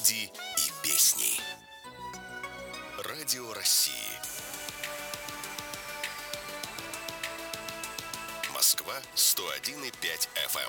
люди и песни. Радио России. Москва 101,5 FM.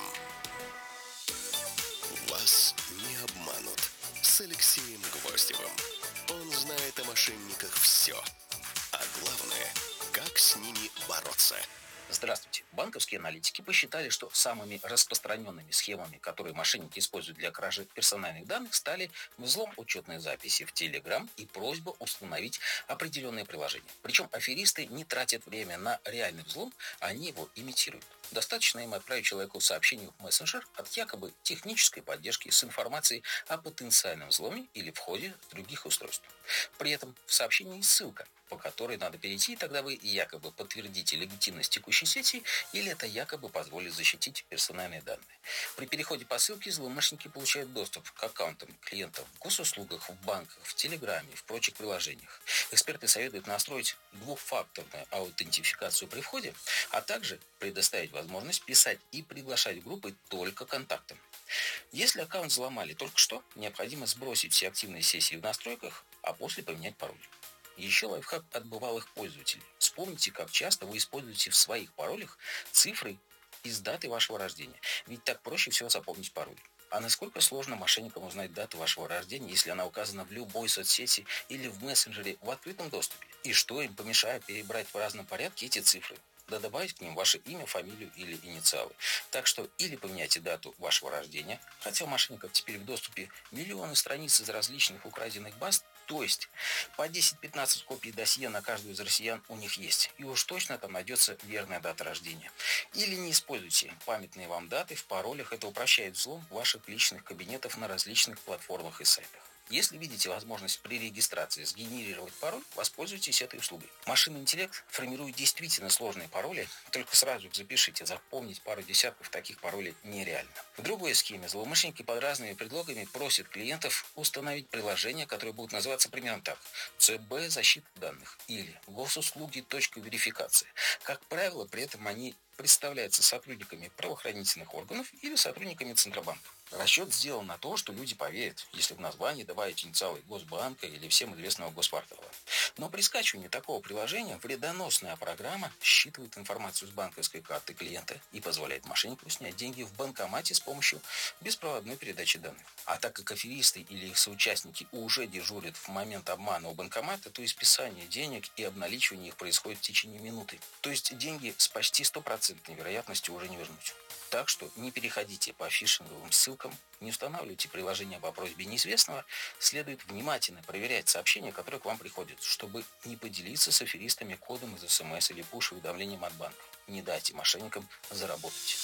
Вас не обманут. С Алексеем Гвоздевым. Он знает о мошенниках все. А главное, как с ними бороться. Здравствуйте. Банковские аналитики посчитали, что самыми распространенными схемами, которые мошенники используют для кражи персональных данных, стали взлом учетной записи в Telegram и просьба установить определенные приложения. Причем аферисты не тратят время на реальный взлом, они его имитируют. Достаточно им отправить человеку сообщение в мессенджер от якобы технической поддержки с информацией о потенциальном взломе или входе в других устройств. При этом в сообщении есть ссылка, по которой надо перейти, и тогда вы якобы подтвердите легитимность текущей сети, или это якобы позволит защитить персональные данные. При переходе по ссылке злоумышленники получают доступ к аккаунтам клиентов в госуслугах, в банках, в Телеграме, в прочих приложениях. Эксперты советуют настроить двухфакторную аутентификацию при входе, а также предоставить возможность писать и приглашать в группы только контактам. Если аккаунт взломали только что, необходимо сбросить все активные сессии в настройках, а после поменять пароль. Еще лайфхак от бывалых пользователей. Вспомните, как часто вы используете в своих паролях цифры из даты вашего рождения. Ведь так проще всего запомнить пароль. А насколько сложно мошенникам узнать дату вашего рождения, если она указана в любой соцсети или в мессенджере в открытом доступе? И что им помешает перебрать в разном порядке эти цифры? Да добавить к ним ваше имя, фамилию или инициалы. Так что или поменяйте дату вашего рождения, хотя у мошенников теперь в доступе миллионы страниц из различных украденных баз, то есть по 10-15 копий досье на каждую из россиян у них есть. И уж точно там найдется верная дата рождения. Или не используйте памятные вам даты в паролях. Это упрощает взлом ваших личных кабинетов на различных платформах и сайтах. Если видите возможность при регистрации сгенерировать пароль, воспользуйтесь этой услугой. Машинный интеллект формирует действительно сложные пароли, только сразу их запишите, запомнить пару десятков таких паролей нереально. В другой схеме злоумышленники под разными предлогами просят клиентов установить приложение, которое будет называться примерно так: ЦБ защита данных или госуслуги верификации. Как правило, при этом они представляются сотрудниками правоохранительных органов или сотрудниками Центробанка. Расчет сделан на то, что люди поверят, если в название добавить инициалы Госбанка или всем известного Госпортала. Но при скачивании такого приложения вредоносная программа считывает информацию с банковской карты клиента и позволяет мошеннику снять деньги в банкомате с помощью беспроводной передачи данных. А так как аферисты или их соучастники уже дежурят в момент обмана у банкомата, то и списание денег и обналичивание их происходит в течение минуты. То есть деньги с почти 100% вероятностью уже не вернуть. Так что не переходите по фишинговым ссылкам, не устанавливайте приложение по просьбе неизвестного, следует внимательно проверять сообщения, которые к вам приходят, чтобы не поделиться с аферистами кодом из СМС или пуш-уведомлением от банка. Не дайте мошенникам заработать.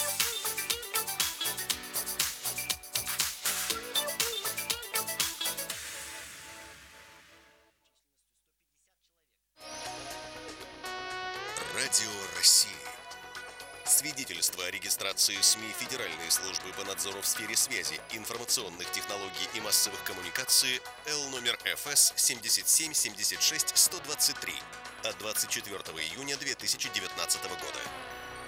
Радио России. Свидетельство о регистрации СМИ Федеральной службы по надзору в сфере связи, информационных технологий и массовых коммуникаций Л номер ФС 7776-123 от 24 июня 2019 года.